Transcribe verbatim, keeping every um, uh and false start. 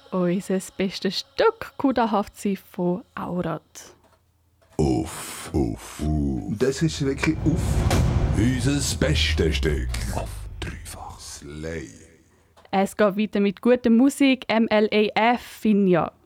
Unser bestes Stück kudahaft sein von Aurat. Uff, uff, uff. Das ist wirklich uff. Unser bestes Stück. Auf dreifach. Slay. Es geht weiter mit guter Musik. M L A F, Finja.